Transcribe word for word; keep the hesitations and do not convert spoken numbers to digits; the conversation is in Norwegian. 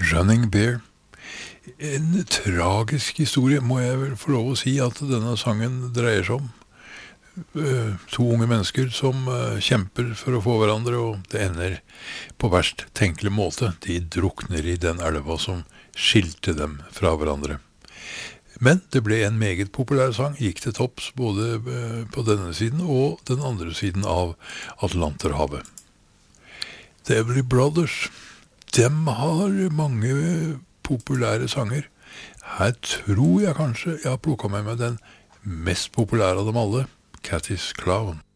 Running Bear. En tragisk historie, må jeg vel få lov å si at denne sangen dreier seg om. Uh, to unge mennesker som uh, kjemper for å få hverandre, og det ender på verst tenkelig måte. De drukner i den elva som skilte dem fra hverandre. Men det ble en meget populær sang, gikk til topps både uh, på denne siden og den andre siden av Atlanterhavet. The Everly Brothers, dem har mange populære sanger. Her tror jeg kanskje jeg har plukket med meg den mest populære av dem alle, Cathy's Clown.